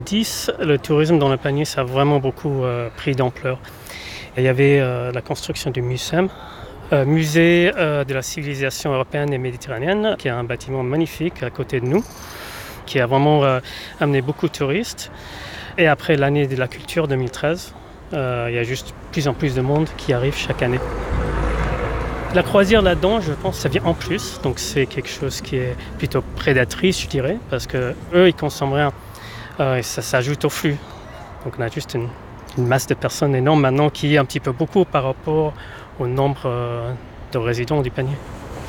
2010, le tourisme dans le panier, ça a vraiment beaucoup pris d'ampleur. Il y avait la construction du MUSEM, musée de la civilisation européenne et méditerranéenne, qui est un bâtiment magnifique à côté de nous, qui a vraiment amené beaucoup de touristes. Et après l'année de la culture 2013, il y a juste plus en plus de monde qui arrive chaque année. La croisière là-dedans, je pense, ça vient en plus, donc c'est quelque chose qui est plutôt prédatrice, je dirais, parce que eux, ils consomment rien, et ça s'ajoute au flux. Donc on a juste une masse de personnes énorme maintenant qui est un petit peu beaucoup par rapport au nombre de résidents du panier.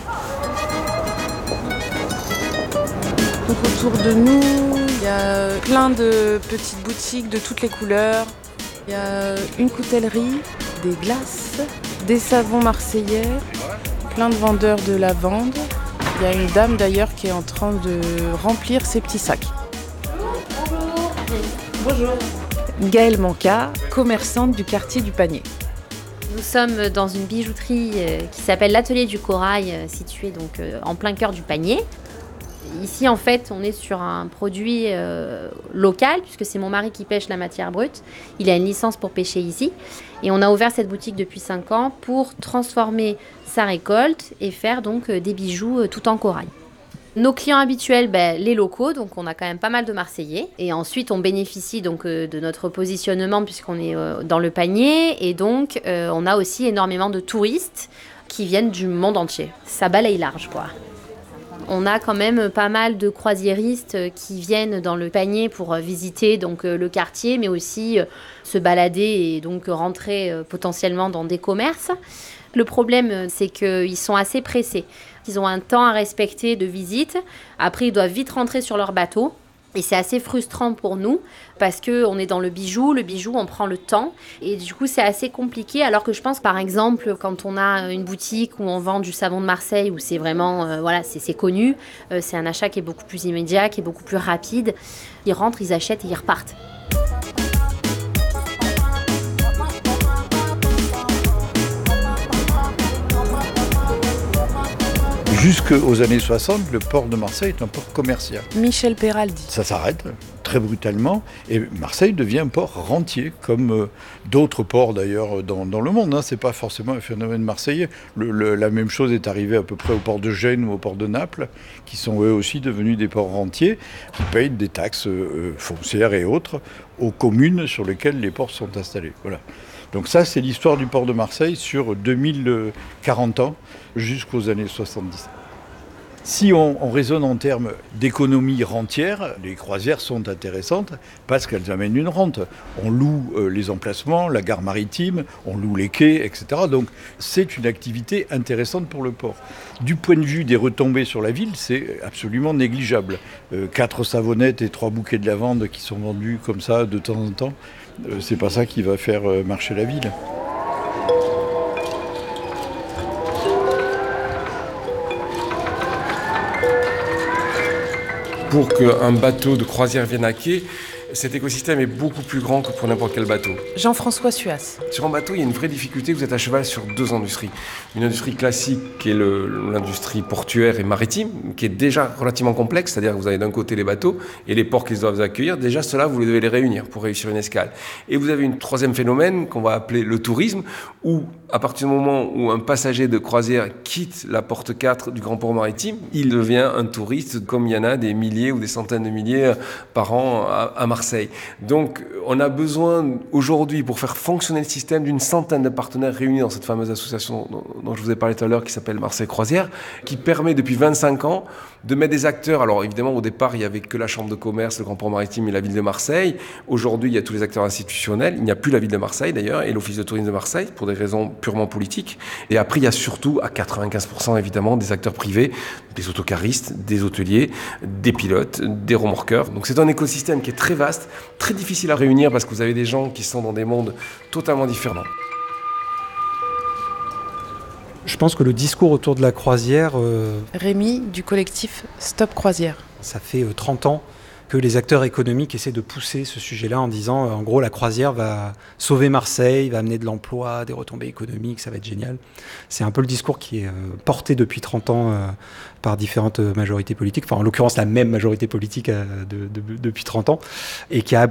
Donc autour de nous, il y a plein de petites boutiques de toutes les couleurs. Il y a une coutellerie, des glaces, des savons marseillais, plein de vendeurs de lavande. Il y a une dame d'ailleurs qui est en train de remplir ses petits sacs. Bonjour. Gaëlle Manca, commerçante du quartier du Panier. Nous sommes dans une bijouterie qui s'appelle l'Atelier du Corail, située donc en plein cœur du Panier. Ici, en fait, on est sur un produit local, puisque c'est mon mari qui pêche la matière brute. Il a une licence pour pêcher ici. Et on a ouvert cette boutique depuis 5 ans pour transformer sa récolte et faire donc des bijoux tout en corail. Nos clients habituels, les locaux, donc on a quand même pas mal de Marseillais. Et ensuite, on bénéficie donc de notre positionnement puisqu'on est dans le Panier. Et donc, on a aussi énormément de touristes qui viennent du monde entier. Ça balaye large, quoi. On a quand même pas mal de croisiéristes qui viennent dans le Panier pour visiter donc, le quartier, mais aussi se balader et donc rentrer potentiellement dans des commerces. Le problème, c'est qu'ils sont assez pressés. Ils ont un temps à respecter de visite. Après, ils doivent vite rentrer sur leur bateau. Et c'est assez frustrant pour nous parce qu'on est dans le bijou, on prend le temps et du coup c'est assez compliqué alors que je pense par exemple quand on a une boutique où on vend du savon de Marseille où c'est vraiment, c'est connu, c'est un achat qui est beaucoup plus immédiat, qui est beaucoup plus rapide. Ils rentrent, ils achètent et ils repartent. Jusqu'aux années 60, le port de Marseille est un port commercial. Michel Peraldi. Ça s'arrête très brutalement et Marseille devient un port rentier, comme d'autres ports d'ailleurs dans le monde. Ce n'est pas forcément un phénomène marseillais. La même chose est arrivée à peu près au port de Gênes ou au port de Naples, qui sont eux aussi devenus des ports rentiers, qui payent des taxes foncières et autres aux communes sur lesquelles les ports sont installés. Voilà. Donc ça, c'est l'histoire du port de Marseille sur 2040 ans jusqu'aux années 70. Si on raisonne en termes d'économie rentière, les croisières sont intéressantes parce qu'elles amènent une rente. On loue les emplacements, la gare maritime, on loue les quais, etc. Donc c'est une activité intéressante pour le port. Du point de vue des retombées sur la ville, c'est absolument négligeable. 4 savonnettes et 3 bouquets de lavande qui sont vendus comme ça de temps en temps, c'est pas ça qui va faire marcher la ville. Pour qu'un bateau de croisière vienne à quai, cet écosystème est beaucoup plus grand que pour n'importe quel bateau. Jean-François Suas. Sur un bateau, il y a une vraie difficulté, vous êtes à cheval sur 2 industries. Une industrie classique qui est l'industrie portuaire et maritime, qui est déjà relativement complexe, c'est-à-dire que vous avez d'un côté les bateaux et les ports qu'ils doivent accueillir. Déjà, ceux-là, vous devez les réunir pour réussir une escale. Et vous avez un troisième phénomène qu'on va appeler le tourisme, où à partir du moment où un passager de croisière quitte la porte 4 du grand port maritime, il devient un touriste comme il y en a des milliers ou des centaines de milliers par an à Marseille. Donc on a besoin aujourd'hui pour faire fonctionner le système d'une centaine de partenaires réunis dans cette fameuse association dont je vous ai parlé tout à l'heure qui s'appelle Marseille Croisière, qui permet depuis 25 ans de mettre des acteurs. Alors évidemment au départ il n'y avait que la Chambre de commerce, le Grand Port Maritime et la Ville de Marseille. Aujourd'hui il y a tous les acteurs institutionnels, il n'y a plus la Ville de Marseille d'ailleurs et l'Office de tourisme de Marseille pour des raisons purement politiques. Et après il y a surtout à 95% évidemment des acteurs privés, des autocaristes, des hôteliers, des pilotes, des remorqueurs. Donc c'est un écosystème qui est très vaste, très difficile à réunir parce que vous avez des gens qui sont dans des mondes totalement différents. Je pense que le discours autour de la croisière... Rémi, du collectif Stop Croisière. Ça fait 30 ans que les acteurs économiques essaient de pousser ce sujet-là en disant, en gros, la croisière va sauver Marseille, va amener de l'emploi, des retombées économiques, ça va être génial. C'est un peu le discours qui est porté depuis 30 ans par différentes majorités politiques, enfin en l'occurrence la même majorité politique depuis 30 ans, et qui a